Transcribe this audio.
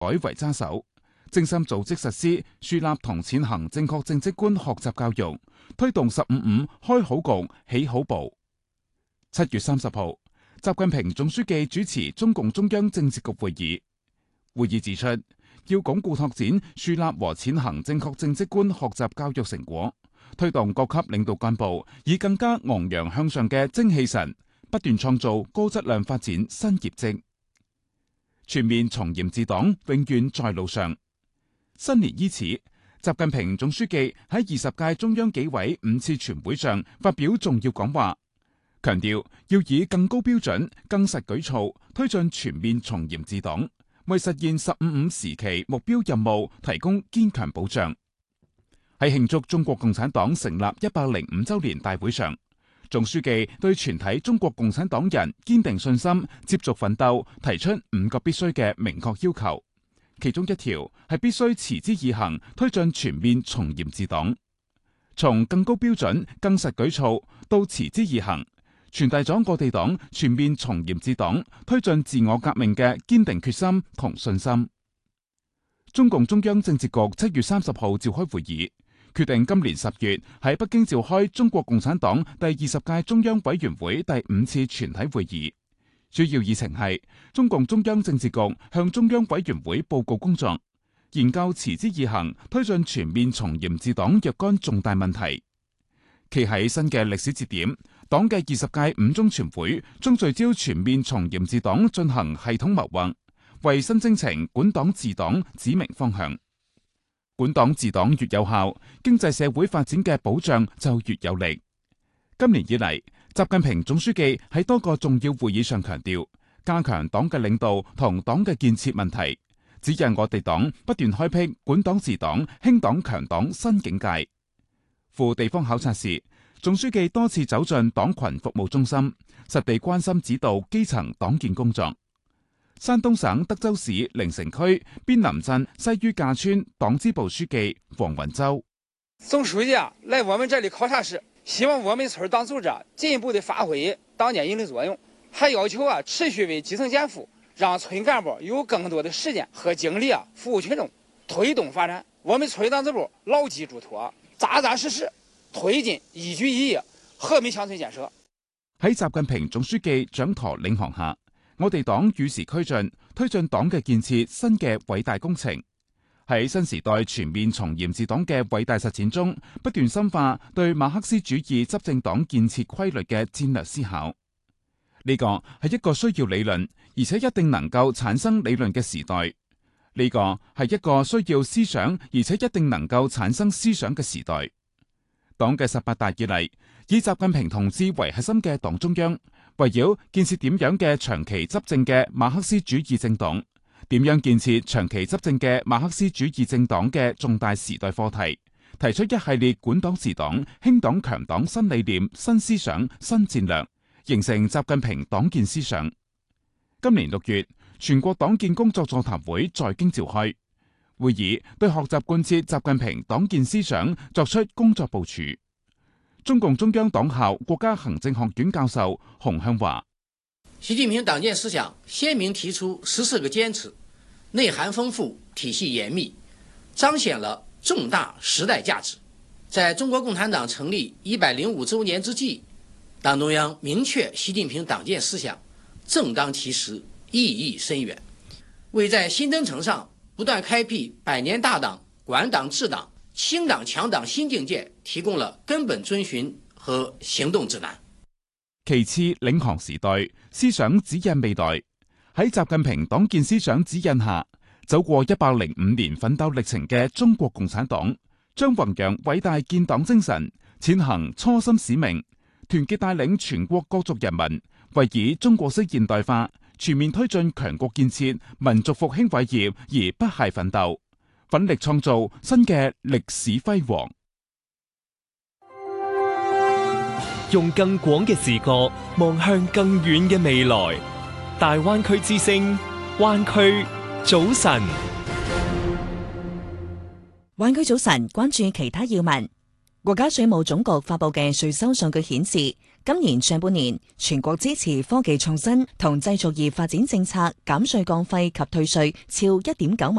改為揸手，精心組織實施樹立同踐行正確政績觀學習教育，推動15.5開好局、起好步。7月30號，習近平總書記主持中共中央政治局會議。會議指出，要鞏固拓展樹立和踐行正確政績觀學習教育成果，推動各級領導幹部以更加昂揚向上嘅精氣神，不斷創造高質量發展新業績。全面從嚴治黨永遠在路上。新年伊始，習近平總書記喺20屆中央紀委5次全會上發表重要講話，強調要以更高標準、更實舉措推進全面從嚴治黨，為實現15.5時期目標任務提供堅強保障。喺慶祝中國共產黨成立105週年大會上，總書記對全體中國共產黨人堅定信心、接續奮鬥提出5個必須嘅明確要求，其中一條係必須持之以恆推進全面從嚴治黨。從更高標準、更實舉措到持之以恆，傳遞咗我哋黨全面從嚴治黨推進自我革命嘅堅定決心同信心。中共中央政治局7月30號召開會議，決定今年10月喺北京召開中國共產黨第20屆中央委員會第5次全體會議，主要議程係中共中央政治局向中央委員會報告工作，研究持之以恆推進全面從嚴治黨若干重大問題。企喺新嘅歷史節點，黨嘅20屆5中全會將聚焦全面從嚴治黨進行系統謀劃，為新征程管黨治黨指明方向。管黨治黨越有效，經濟社會發展嘅保障就越有力。今年以嚟，習近平總書記喺多個重要會議上強調，加強黨嘅領導同黨嘅建設問題，指引我哋黨不斷開闢管黨治黨、興黨強黨新境界。赴地方考察時，總書記多次走進黨群服務中心，實地關心指導基層黨建工作。山東省德州市靈城區邊林鎮西于架村黨支部書記黃雲洲： 總書記來我們這裡考察時，希望我們村黨組織進一步的發揮黨建引領作用，還要求持續為基層減負，讓村幹部有更多的時間和精力服務群眾，推動發展。我們村黨支部牢記囑託，扎扎實實推進一舉一役和平鄉村建設。 喺習近平總書記掌舵領航下，我哋黨與時俱進，推進黨嘅建設新嘅偉大工程。喺新時代全面從嚴治黨嘅偉大實踐中，不斷深化對馬克思主義執政黨建設規律嘅戰略思考。呢個係一個需要理論，而且一定能夠產生理論嘅時代。呢個係一個需要思想，而且一定能夠產生思想嘅時代。黨嘅18大以嚟，以習近平同志為核心嘅黨中央，圍繞建設點樣嘅長期執政嘅馬克思主義政黨，點樣建設長期執政嘅馬克思主義政黨嘅重大時代課題，提出一系列管黨治黨、興黨強黨新理念、新思想、新戰略，形成習近平黨建思想。今年6月，全國黨建工作座談會在京召開，會議對學習貫徹習近平黨建思想作出工作部署。中共中央黨校國家行政學院教授洪向華： 習近平黨建思想鮮明提出14個堅持，內涵豐富，體系嚴密，彰顯了重大時代價值。在中國共產黨成立105週年之際，黨中央明確習近平黨建思想正當其時，意義深遠，為在新征程上不斷開闢百年大黨、管黨治黨、興黨強黨新境界提供了根本遵循和行動指南。 其次，領航時代，思想指引未來。喺習近平黨建思想指引下，走過105年奮鬥歷程嘅中國共產黨，將弘揚偉大建黨精神，踐行初心使命，團結帶領全國各族人民，為以中國式現代化全面推進強國建設、民族復興偉業而不懈奮鬥，奮力創造新嘅歷史輝煌。 用更廣嘅視角望向更遠嘅未來。大灣區之聲，灣區早晨。 灣區早晨，關注其他要聞。國家稅務總局發佈嘅稅收數據顯示， 今年上半年，全國支持科技創新同製造業發展政策減稅降費及退稅超1.9萬